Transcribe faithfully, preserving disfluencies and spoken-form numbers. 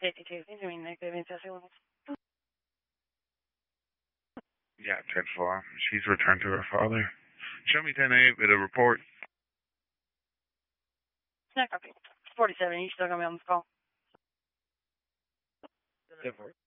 fifty-two. He's doing negative interference. Yeah, ten four. She's returned to her father. Show me ten eight with a report. Snack copy. forty-seven, you still gonna be on this call? ten four.